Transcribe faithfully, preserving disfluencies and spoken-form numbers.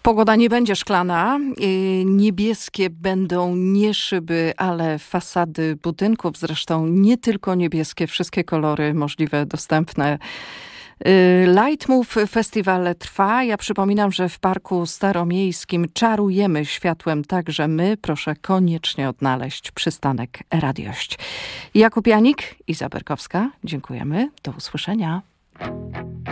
Pogoda nie będzie szklana. Niebieskie będą nie szyby, ale fasady budynków. Zresztą nie tylko niebieskie, wszystkie kolory możliwe, dostępne. Lightmove Festiwal trwa. Ja przypominam, że w Parku Staromiejskim czarujemy światłem także my. Proszę koniecznie odnaleźć przystanek Radiość. Jakub Janik, Iza Berkowska. Dziękujemy. Do usłyszenia.